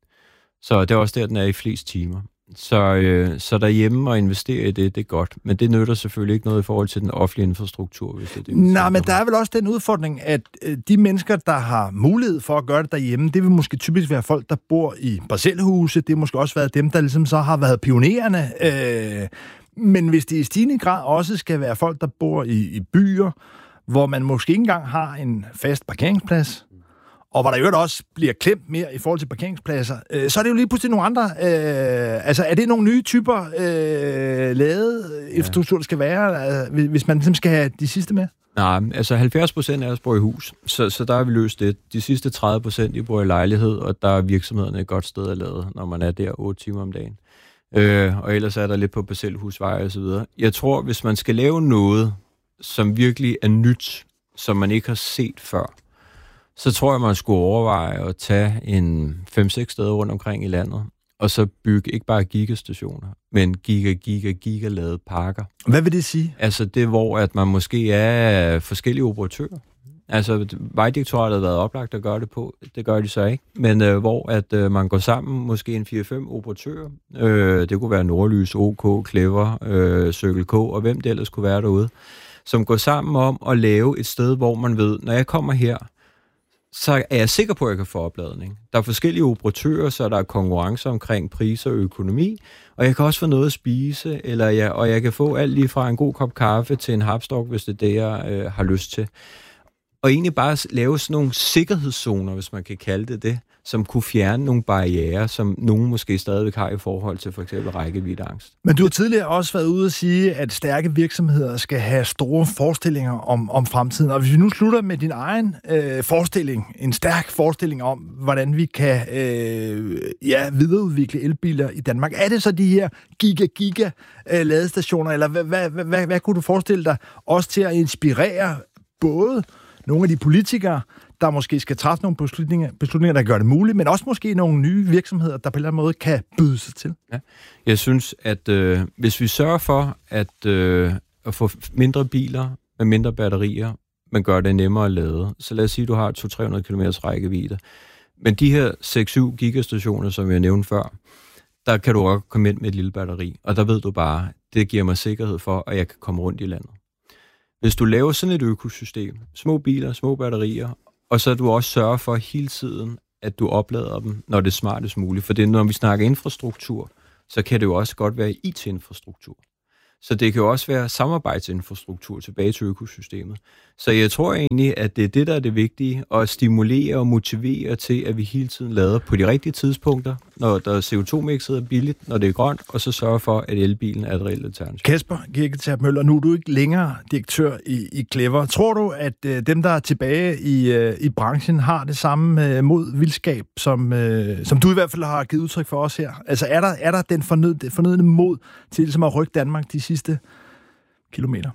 Så det er også der, den er i flest timer. Så, øh, så derhjemme og investere i det, det er godt. Men det nytter selvfølgelig ikke noget i forhold til den offentlige infrastruktur, hvis det er det. Nej, men der er vel også den udfordring, at øh, de mennesker, der har mulighed for at gøre det derhjemme, det vil måske typisk være folk, der bor i parcelhuse. Det har måske også været dem, der ligesom så har været pionererne. Øh, men hvis det i stigende grad også skal være folk, der bor i, i byer, hvor man måske ikke engang har en fast parkeringsplads, og hvor der jo også bliver klemt mere i forhold til parkeringspladser, øh, så er det jo lige pludselig nogle andre... Øh, altså, er det nogle nye typer øh, ladeinfrastruktur, der skal være, øh, hvis man ligesom skal have de sidste med? Nej, altså halvfjerds procent af os bor i hus, så, så der har vi løst det. De sidste tredive procent, de bor i lejlighed, og der er virksomhederne et godt sted at lade, når man er der otte timer om dagen. Øh, og ellers er der lidt på parcelhusveje og så videre. Jeg tror, hvis man skal lave noget, som virkelig er nyt, som man ikke har set før, så tror jeg, man skulle overveje at tage en fem seks steder rundt omkring i landet, og så bygge ikke bare gigastationer, men giga, giga, giga lavede parker. Hvad vil det sige? Altså det, hvor at man måske er forskellige operatører. Altså Vejdirektoratet har været oplagt at gøre det på, det gør de så ikke. Men øh, hvor at øh, man går sammen, måske en fire fem operatører. Øh, det kunne være Nordlys, O K, Clever, øh, Circle K, og hvem det ellers kunne være derude, som går sammen om at lave et sted, hvor man ved, når jeg kommer her, så er jeg sikker på, at jeg kan få opladning. Der er forskellige operatører, så der er konkurrence omkring priser og økonomi, og jeg kan også få noget at spise, eller jeg, og jeg kan få alt lige fra en god kop kaffe til en hapstok, hvis det er det, jeg øh, har lyst til. Og egentlig bare lave sådan nogle sikkerhedszoner, hvis man kan kalde det det, som kunne fjerne nogle barrierer, som nogen måske stadigvæk har i forhold til for eksempel rækkeviddeangst. Men du har tidligere også været ude at sige, at stærke virksomheder skal have store forestillinger om, om fremtiden. Og hvis vi nu slutter med din egen øh, forestilling, en stærk forestilling om, hvordan vi kan øh, ja, videreudvikle elbiler i Danmark, er det så de her giga-giga øh, ladestationer, eller hvad, hvad, hvad, hvad, hvad kunne du forestille dig også til at inspirere både nogle af de politikere, der måske skal træffe nogle beslutninger, beslutninger, der gør det muligt, men også måske nogle nye virksomheder, der på en eller anden måde kan byde sig til. Ja. Jeg synes, at øh, hvis vi sørger for at, øh, at få mindre biler med mindre batterier, men gør det nemmere at lade, så lad os sige, at du har to til tre hundrede kilometer rækkevidde. Men de her seks syv gigastationer, som jeg nævnte før, der kan du også komme ind med et lille batteri, og der ved du bare, det giver mig sikkerhed for, at jeg kan komme rundt i landet. Hvis du laver sådan et økosystem, små biler, små batterier, og så du også sørger for hele tiden, at du oplader dem, når det er smartest muligt. For det, når vi snakker infrastruktur, så kan det jo også godt være I T-infrastruktur. Så det kan jo også være samarbejdsinfrastruktur tilbage til økosystemet. Så jeg tror egentlig, at det er det, der er det vigtige, at stimulere og motivere til, at vi hele tiden lader på de rigtige tidspunkter, når der er C O to mixet er billigt, når det er grønt, og så sørge for, at elbilen er et reelt alternativ. Kasper Kirketerp Møller, nu er du ikke længere direktør i, i Clever. Tror du, at øh, dem, der er tilbage i, øh, i branchen, har det samme øh, mod vildskab, som, øh, som du i hvert fald har givet udtryk for os her? Altså er der, er der den fornødne, fornødne mod til ligesom at rykke Danmark de sidste kilometer?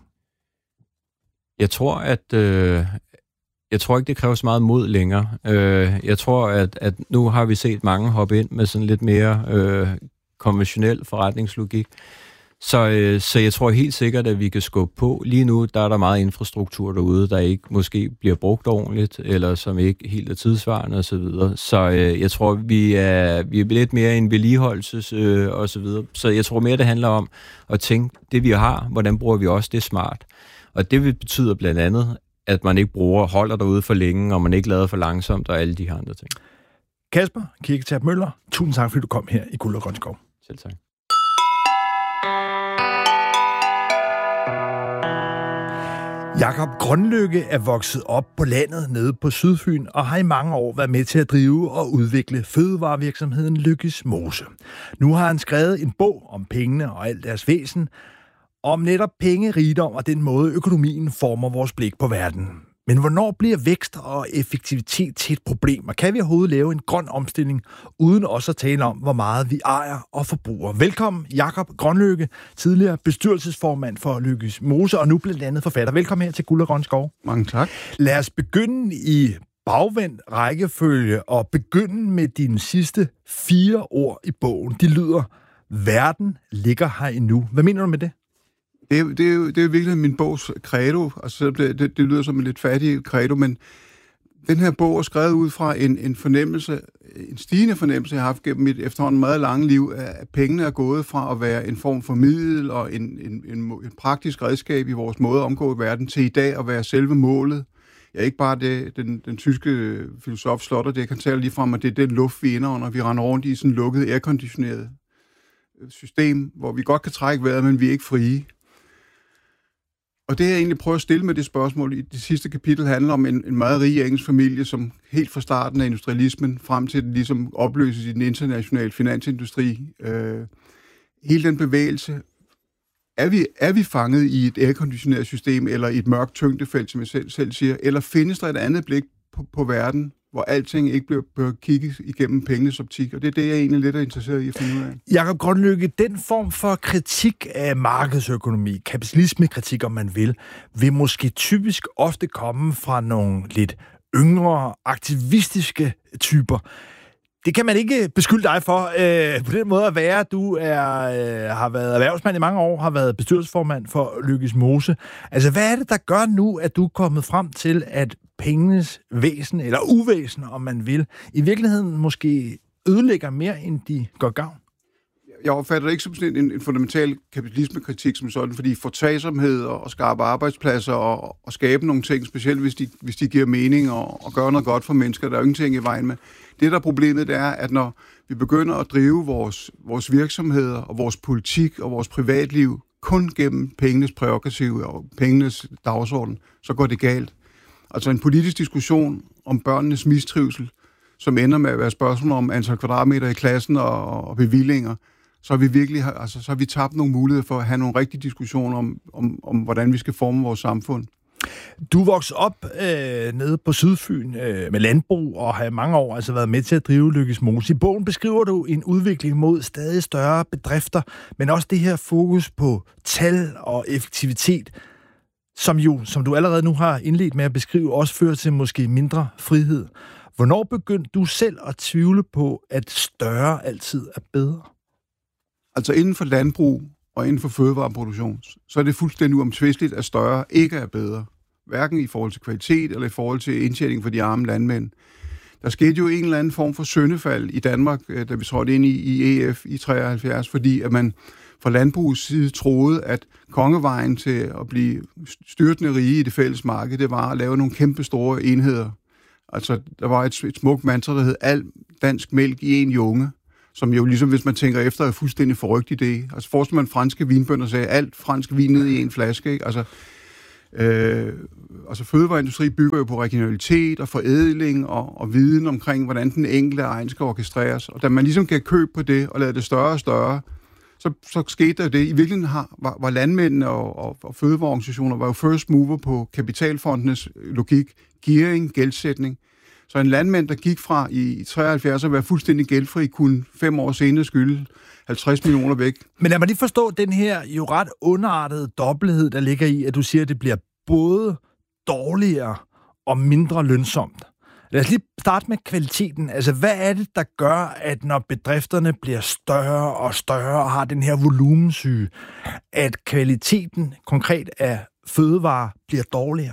Jeg tror, at øh, jeg tror ikke, det kræver så meget mod længere. Øh, jeg tror, at, at nu har vi set mange hoppe ind med sådan lidt mere øh, konventionel forretningslogik. Så, øh, så jeg tror helt sikkert, at vi kan skubbe på. Lige nu, der er der meget infrastruktur derude, der ikke måske bliver brugt ordentligt, eller som ikke helt er tidsvarende osv. Så, så øh, jeg tror, vi er, vi er lidt mere en vedligeholdelses øh, og så videre. Så jeg tror mere, det handler om at tænke, det vi har, hvordan bruger vi også det smart. Og det betyder blandt andet, at man ikke bruger, holder derude for længe, og man ikke lader for langsomt, og alle de her andre ting. Kasper Kirketerp Møller, tusind tak, fordi du kom her i Guld og Grøn Skov. Selv tak. Jakob Grønlykke er vokset op på landet nede på Sydfyn og har i mange år været med til at drive og udvikle fødevarevirksomheden Lykkes Mose. Nu har han skrevet en bog om pengene og alt deres væsen, om netop penge, rigdom og den måde økonomien former vores blik på verden. Men hvornår bliver vækst og effektivitet til et problem? Og kan vi overhovedet lave en grøn omstilling, uden også at tale om, hvor meget vi ejer og forbruger? Velkommen, Jakob Grønlykke, tidligere bestyrelsesformand for Lykkes Mose, og nu blandt andet forfatter. Velkommen her til Guld og Grøn Skov. Mange tak. Lad os begynde i bagvendt rækkefølge og begynde med dine sidste fire ord i bogen. De lyder, verden ligger her endnu. Hvad mener du med det? Det er, det, er jo, det er jo virkelig min bogs credo, altså det, det, det lyder som en lidt fattig credo, men den her bog er skrevet ud fra en, en fornemmelse, en stigende fornemmelse, jeg har haft gennem mit efterhånden meget lange liv, at pengene er gået fra at være en form for middel og en, en, en, en praktisk redskab i vores måde at omgå i verden, til i dag at være selve målet. Ja, ikke bare det, den, den tyske filosof Slotter, det kan tale lige frem, at det er den luft, vi indånder, vi render rundt i sådan lukket, airconditioneret system, hvor vi godt kan trække vejret, men vi er ikke frie. Og det jeg egentlig prøver at stille med det spørgsmål i det sidste kapitel handler om en, en meget rig engelsk familie, som helt fra starten af industrialismen frem til den ligesom opløses i den internationale finansindustri. Øh, hele den bevægelse, er vi, er vi fanget i et airconditioneret system eller i et mørkt tyngdefelt, som jeg selv, selv siger, eller findes der et andet blik på, på verden, hvor alting ikke bliver, bliver kigget igennem pengenes optik, og det er det, jeg egentlig lidt er interesseret i at finde ud af. Jakob Grønlykke, den form for kritik af markedsøkonomi, kapitalismekritik, om man vil, vil måske typisk ofte komme fra nogle lidt yngre, aktivistiske typer. Det kan man ikke beskylde dig for øh, på den måde at være. Du er, øh, har været erhvervsmand i mange år, har været bestyrelsesformand for Lykkes Mose. Altså, hvad er det, der gør nu, at du er kommet frem til, at pengenes væsen, eller uvæsen, om man vil, i virkeligheden måske ødelægger mere, end de gør gavn? Jeg opfatter det ikke som sådan en, en fundamental kapitalismekritik som sådan, fordi fortagsomhed og, og skabe arbejdspladser og, og skabe nogle ting, specielt hvis de, hvis de giver mening og, og gør noget godt for mennesker, der er jo ingenting i vejen med. Det, der er problemet, det er, at når vi begynder at drive vores, vores virksomheder og vores politik og vores privatliv kun gennem pengenes prærogativ og pengenes dagsorden, så går det galt. Altså en politisk diskussion om børnenes mistrivsel, som ender med at være spørgsmål om antal kvadratmeter i klassen og, og bevillinger, så har vi virkelig altså, så har vi tabt nogle muligheder for at have nogle rigtige diskussioner om, om, om hvordan vi skal forme vores samfund. Du voksede op øh, nede på Sydfyn øh, med landbrug og har mange år altså været med til at drive Lykkes Mose. I bogen beskriver du en udvikling mod stadig større bedrifter, men også det her fokus på tal og effektivitet, som jo, som du allerede nu har indledt med at beskrive, også fører til måske mindre frihed. Hvornår begyndte du selv at tvivle på, at større altid er bedre? Altså inden for landbrug og inden for fødevareproduktion, så er det fuldstændig uomtvisteligt, at større ikke er bedre. Hverken i forhold til kvalitet eller i forhold til indtjening for de arme landmænd. Der skete jo en eller anden form for syndefald i Danmark, da vi trådte ind i, i E F i treoghalvfjerds, fordi at man fra landbrugets side troede, at kongevejen til at blive styrtende rige i det fælles marked, det var at lave nogle kæmpe store enheder. Altså, der var et, et smukt mantra, der hed al dansk mælk i en junge, som jo ligesom, hvis man tænker efter, er fuldstændig forrygt idé. Altså, forestiller man franske vinbønder sagde, alt fransk vin ned i en flaske, ikke? Altså, øh, altså fødevareindustri bygger jo på regionalitet og forædling og, og viden omkring, hvordan den enkelte egen skal orkestreres. Og da man ligesom gav køb på det og lavede det større og større, så, så skete der det. I virkeligheden har, var, var landmændene og, og, og fødevareorganisationer var jo first mover på kapitalfondenes logik, gearing, gældsætning. Så en landmand, der gik fra i treoghalvfjerds at være fuldstændig gældfri, kunne fem år senere skylde halvtreds millioner væk. Men lad mig lige forstå den her jo ret underartede dobbelthed, der ligger i, at du siger, at det bliver både dårligere og mindre lønsomt. Lad os lige starte med kvaliteten. Altså, hvad er det, der gør, at når bedrifterne bliver større og større og har den her volumensyge, at kvaliteten konkret af fødevarer bliver dårligere?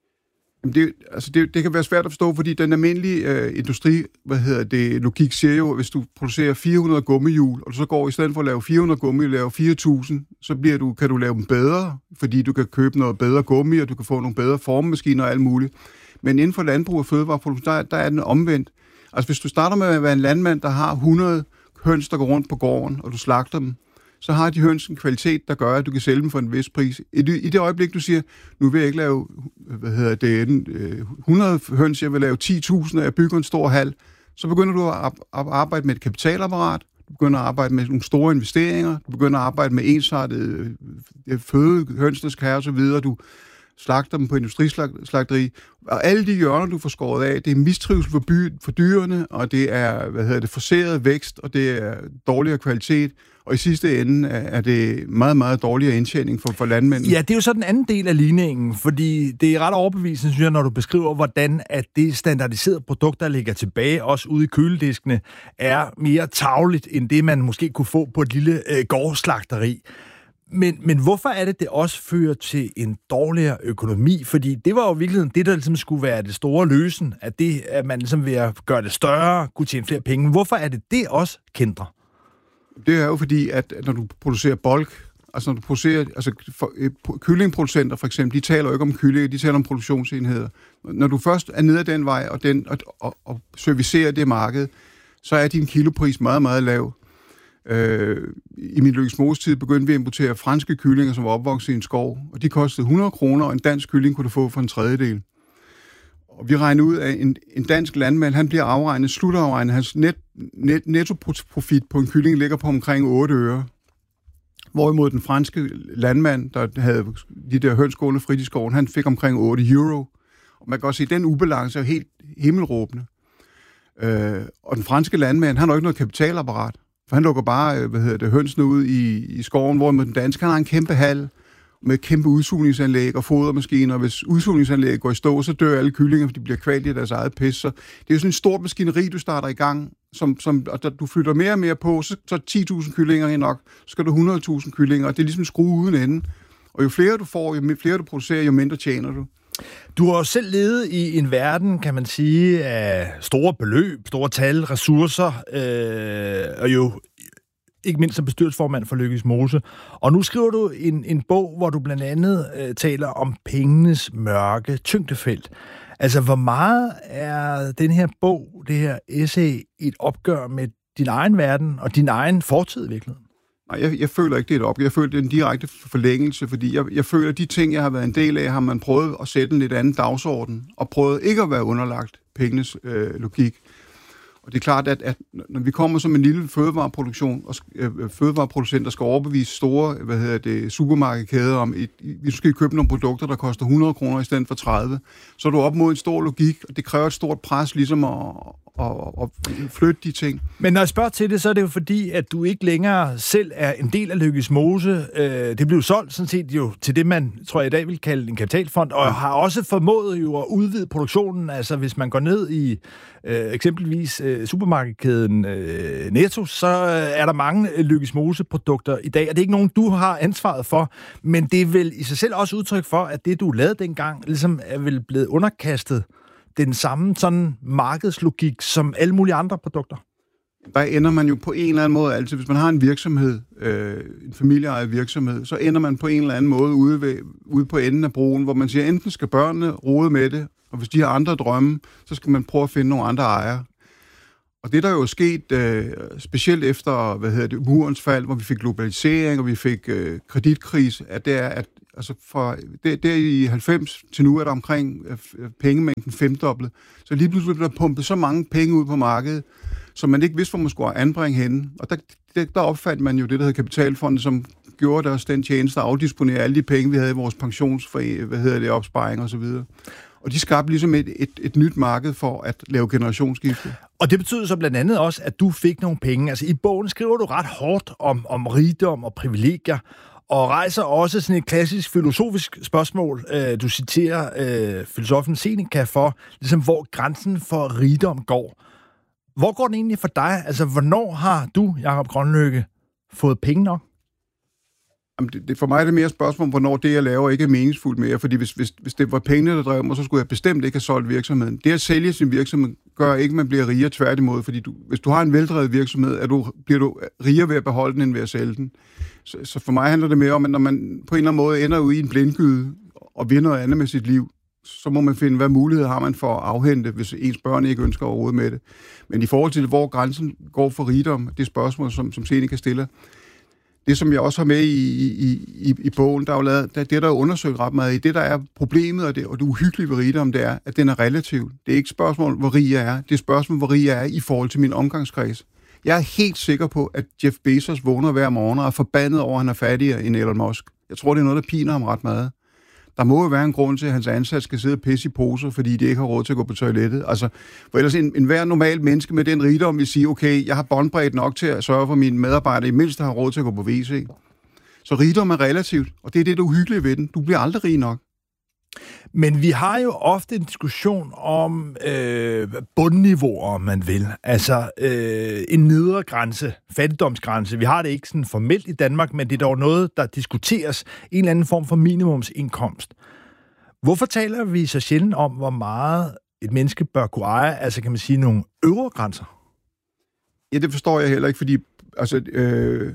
Det, altså det, det kan være svært at forstå, fordi den almindelige øh, industri, hvad hedder det, logik siger jo, at hvis du producerer fire hundrede gummihjul, og du så går i stedet for at lave fire hundrede gummi, og lave fire tusind, så bliver du, kan du lave dem bedre, fordi du kan købe noget bedre gummi, og du kan få nogle bedre formemaskiner og alt muligt. Men inden for landbrug og fødevareproduktion, der, der er den omvendt. Altså hvis du starter med at være en landmand, der har hundrede høns, der går rundt på gården, og du slagter dem, så har de høns en kvalitet, der gør, at du kan sælge dem for en vis pris. I det, i det øjeblik, du siger, nu vil jeg ikke lave hvad hedder det, hundrede høns, jeg vil lave ti tusind, og jeg bygger en stor hal, så begynder du at arbejde med et kapitalapparat, du begynder at arbejde med nogle store investeringer, du begynder at arbejde med ensartet føde, hønsenes kære og så videre, du slagter dem på industrislagteri, og alle de hjørner, du får skåret af, det er mistrivsel for, by, for dyrene, og det er, hvad hedder det, forseret vækst, og det er dårligere kvalitet, og i sidste ende er det meget, meget dårligere indtjening for, for landmændene. Ja, det er jo så den anden del af ligningen, fordi det er ret overbevisende, synes jeg, når du beskriver, hvordan at det standardiserede produkt, der ligger tilbage, også ude i kølediskene, er mere tarveligt, end det, man måske kunne få på et lille øh, gårdslagteri. Men, men hvorfor er det, det også fører til en dårligere økonomi? Fordi det var jo i virkeligheden det, der ligesom skulle være det store løsen, at, det, at man ligesom ved at gøre det større, kunne tjene flere penge. Hvorfor er det det også kændrer? Det er jo fordi, at når du producerer bulk, altså når du producerer, altså for, kyllingproducenter for eksempel, de taler jo ikke om kyllinger, de taler om produktionsenheder. Når du først er nede ad den vej, og, den, og, og, og servicerer det marked, så er din kilopris meget, meget lav. Øh, I min Lykkes Mose tid begyndte vi at importere franske kyllinger, som var opvokset i en skov, og de kostede hundrede kroner, og en dansk kylling kunne du få for en tredjedel. Og vi regner ud af, en, en dansk landmand, han bliver afregnet, slutafregnet, hans net, net, nettoprofit på en kylling ligger på omkring otte øre. Hvorimod den franske landmand, der havde de der høns gående frit i skoven, han fik omkring otte euro. Og man kan også se, at den ubalance er helt himmelråbende. Øh, og den franske landmand, han har jo ikke noget kapitalapparat. For han lukker bare, hvad hedder det, hønsene ud i, i skoven, hvor med den danske, han har en kæmpe hal med kæmpe udsugningsanlæg og fodermaskiner. Hvis udsugningsanlægget går i stå, så dør alle kyllinger, for de bliver kvalt i deres eget pis. Så det er jo sådan en stort maskineri, du starter i gang, som, som, og da du flytter mere og mere på, så, så ti tusind kyllinger er nok, så skal du hundrede tusind kyllinger, og det er ligesom en skrue uden ende. Og jo flere du får, jo flere du producerer, jo mindre tjener du. Du har jo selv levet i en verden, kan man sige, af store beløb, store tal, ressourcer, øh, og jo ikke mindst som bestyrelsesformand for Lykkes Mose. Og nu skriver du en, en bog, hvor du blandt andet øh, taler om pengenes mørke tyngdefelt. Altså, hvor meget er den her bog, det her essay, et opgør med din egen verden og din egen fortid i virkeligheden? Nej, jeg, jeg føler ikke, det er et opgør. Jeg føler, det er en direkte forlængelse, fordi jeg, jeg føler, at de ting, jeg har været en del af, har man prøvet at sætte en lidt anden dagsorden, og prøvet ikke at være underlagt pengenes øh, logik. Og det er klart, at, at når vi kommer som en lille fødevareproduktion, og øh, fødevareproducent, der skal overbevise store hvad hedder det, supermarkedskæder om, at vi skal købe nogle produkter, der koster hundrede kroner i stedet for tredive, så er du op mod en stor logik, og det kræver et stort pres ligesom at, at, at flytte de ting. Men når jeg spørger til det, så er det jo fordi, at du ikke længere selv er en del af Lykkes Mose. Det blev solgt sådan set jo til det, man tror jeg i dag vil kalde en kapitalfond, og har også formået jo at udvide produktionen. Altså hvis man går ned i øh, eksempelvis øh, supermarkedskæden øh, Netto, så øh, er der mange Lykkes Mose-produkter i dag, og det er ikke nogen, du har ansvaret for, men det er vel i sig selv også udtryk for, at det, du lavede dengang, ligesom er vel blevet underkastet den samme sådan markedslogik som alle mulige andre produkter. Der ender man jo på en eller anden måde altid. Hvis man har en virksomhed, øh, en familieejet virksomhed, så ender man på en eller anden måde ude, ved, ude på enden af broen, hvor man siger, enten skal børnene rode med det, og hvis de har andre drømme, så skal man prøve at finde nogle andre ejere. Og det der er jo sket, øh, specielt efter hvad hedder det, murens fald, hvor vi fik globalisering, og vi fik øh, kreditkrise, at det er, at altså fra der, der i halvfems til nu er der omkring øh, pengemængden femdoblet. Så lige pludselig bliver der pumpet så mange penge ud på markedet, som man ikke vidste, hvor man skulle anbringe henne. Og der, der, der opfandt man jo det, der hedder kapitalfonden, som gjorde os den tjeneste at afdisponere alle de penge, vi havde i vores pensionsfor, hvad hedder det, opsparing og så videre. Og de skabte ligesom et, et, et nyt marked for at lave generationsskifte. Og det betyder så blandt andet også, at du fik nogle penge. Altså i bogen skriver du ret hårdt om, om rigdom og privilegier, og rejser også sådan et klassisk filosofisk spørgsmål. Du citerer øh, filosofen Seneca for, ligesom, hvor grænsen for rigdom går. Hvor går den egentlig for dig? Altså, hvornår har du, Jakob Grønlykke, fået penge nok? Jamen, det, det, for mig er det mere et spørgsmål om, hvornår det, jeg laver, ikke er meningsfuldt mere. Fordi hvis, hvis, hvis det var pengene, der drev mig, så skulle jeg bestemt ikke have solgt virksomheden. Det at sælge sin virksomhed gør ikke, at man bliver rigere, tværtimod. Fordi du, hvis du har en veldrevet virksomhed, er du, bliver du rigere ved at beholde den, end ved at sælge den. Så, så for mig handler det mere om, at når man på en eller anden måde ender ud i en blindgyde og vil noget andet med sit liv, så må man finde, hvad muligheder har man for at afhente, hvis ens børn ikke ønsker overhovedet med det. Men i forhold til, hvor grænsen går for rigdom, det spørgsmål, som, som Seneca stiller, det, som jeg også har med i, i, i, i bogen, der er jo lavet, det, det der er undersøgt ret meget i, det der er problemet, og det, og det uhyggelige ved rigdom, det er, at den er relativ. Det er ikke et spørgsmål, hvor rig jeg er. Det er et spørgsmål, hvor rig jeg er i forhold til min omgangskreds. Jeg er helt sikker på, at Jeff Bezos vågner hver morgen og er forbandet over, at han er fattigere end Elon Musk. Jeg tror, det er noget, der piner ham ret meget. Der må jo være en grund til, at hans ansat skal sidde og pisse i poser, fordi de ikke har råd til at gå på toilettet. Altså, for ellers en, en hver normal menneske med den rigdom vil sige, okay, jeg har båndbredt nok til at sørge for, at mine medarbejdere i mindst har råd til at gå på W C. Så rigdom er relativt, og det er det, der er uhyggeligt ved den. Du bliver aldrig rig nok. Men vi har jo ofte en diskussion om øh, bundniveauer, om man vil. Altså øh, en nedre grænse, fattigdomsgrænse. Vi har det ikke sådan formelt i Danmark, men det er dog noget, der diskuteres. En eller anden form for minimumsindkomst. Hvorfor taler vi så sjældent om, hvor meget et menneske bør kunne eje? Altså kan man sige nogle øvre grænser? Ja, det forstår jeg heller ikke, fordi altså... Øh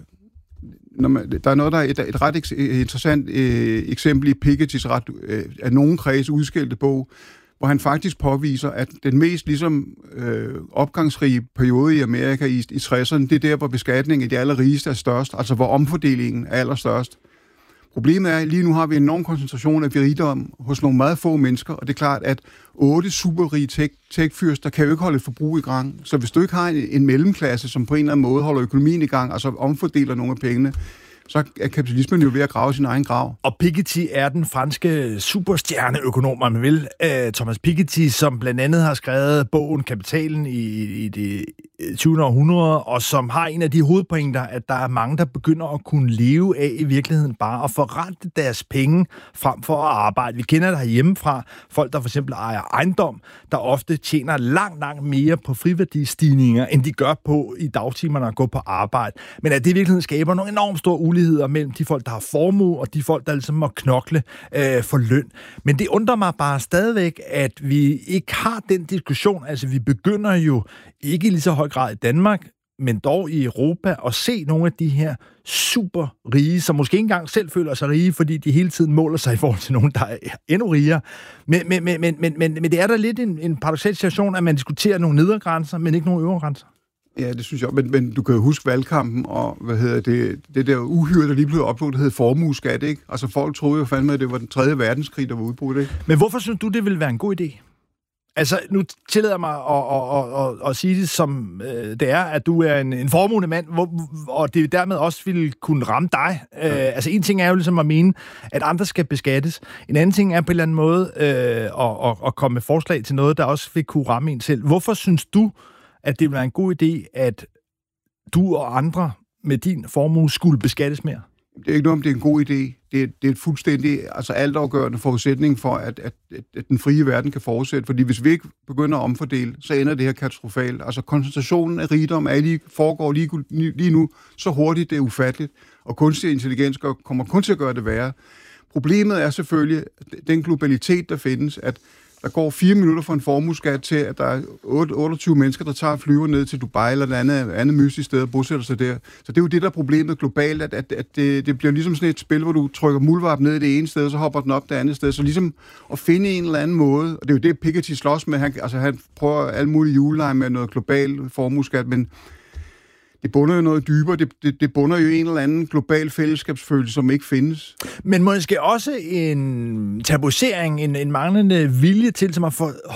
Når man, der er noget, der er et, et ret interessant øh, eksempel i Pikettys ret øh, af nogen kreds udskilte bog, hvor han faktisk påviser, at den mest ligesom øh, opgangsrige periode i Amerika i, i tresserne, det er der, hvor beskatningen af de allerrigeste er størst, altså hvor omfordelingen er allerstørst. Problemet er, at lige nu har vi en enorm koncentration af rigdom hos nogle meget få mennesker, og det er klart, at otte superrige tech, tech-fyrster kan jo ikke holde et forbrug i gang. Så hvis du ikke har en, en mellemklasse, som på en eller anden måde holder økonomien i gang, altså omfordeler nogle af pengene, så er kapitalismen jo ved at grave sin egen grav. Og Piketty er den franske superstjerneøkonom, man vil. Uh, Thomas Piketty, som blandt andet har skrevet bogen Kapitalen i, i det tyvende århundrede, og som har en af de hovedpointer, at der er mange, der begynder at kunne leve af i virkeligheden bare at forrente deres penge frem for at arbejde. Vi kender det herhjemmefra. Folk, der for eksempel ejer ejendom, der ofte tjener langt, langt mere på friværdistigninger, end de gør på i dagtimerne at gå på arbejde. Men at det i virkeligheden skaber nogle enormt store uligheder mellem de folk, der har formue, og de folk, der ligesom må knokle øh, for løn. Men det undrer mig bare stadigvæk, at vi ikke har den diskussion. Altså, vi begynder jo ikke i lige så høj grad i Danmark, men dog i Europa, at se nogle af de her super rige, som måske ikke engang selv føler sig rige, fordi de hele tiden måler sig i forhold til nogen, der er endnu rigere. Men, men, men, men, men, men, men det er da lidt en, en paradoksal situation, at man diskuterer nogle nedre grænser, men ikke nogle øvre grænser. Ja, det synes jeg. Men, men du kan jo huske valgkampen, og hvad hedder det, det der uhyre, der lige blev oplevet, der hed formueskat, ikke? Altså folk troede jo fandme, at det var den tredje verdenskrig, der var udbrudt, ikke? Men hvorfor synes du, det ville være en god idé? Altså, nu tillader jeg mig at, at, at, at, at sige det, som øh, det er, at du er en, en formuende mand, hvor, og det dermed også ville kunne ramme dig. Øh, altså, en ting er jo ligesom at mene, at andre skal beskattes. En anden ting er på en eller anden måde øh, at, at, at komme med forslag til noget, der også vil kunne ramme en selv. Hvorfor synes du, at det ville være en god idé, at du og andre med din formue skulle beskattes mere? Det er ikke noget, om det er en god idé. Det er, det er et fuldstændig, altså altafgørende forudsætning for, at, at, at den frie verden kan fortsætte. Fordi hvis vi ikke begynder at omfordele, så ender det her katastrofalt. Altså koncentrationen af rigdom er lige, foregår lige, lige nu så hurtigt, det er ufatteligt. Og kunstig intelligens kommer kun til at gøre det værre. Problemet er selvfølgelig den globalitet, der findes, at der går fire minutter for en formueskat til, at der er otteogtyve mennesker, der tager flyver ned til Dubai eller et andet, andet mystisk sted og bosætter sig der. Så det er jo det, der er problemet globalt, at, at, at det, det bliver ligesom sådan et spil, hvor du trykker muldvarp ned i det ene sted, og så hopper den op det andet sted. Så ligesom at finde en eller anden måde, og det er jo det, Piketty slås med. Han, altså, han prøver alle mulige juleleje med noget global formueskat, men det bunder jo noget dybere. Det, det, det bunder jo en eller anden global fællesskabsfølelse, som ikke findes. Men måske også en tabuisering, en, en manglende vilje til, som at få